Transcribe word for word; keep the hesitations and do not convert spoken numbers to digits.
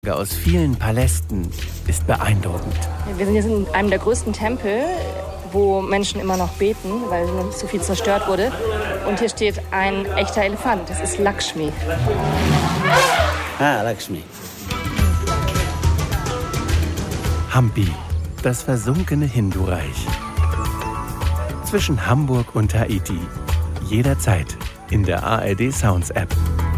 Aus vielen Palästen ist beeindruckend. Wir sind jetzt in einem der größten Tempel, wo Menschen immer noch beten, weil noch nicht so viel zerstört wurde. Und hier steht ein echter Elefant. Das ist Lakshmi. Ah, Lakshmi. Hampi, das versunkene Hindu-Reich. Zwischen Hamburg und Tahiti. Jederzeit in der A R D Sounds App.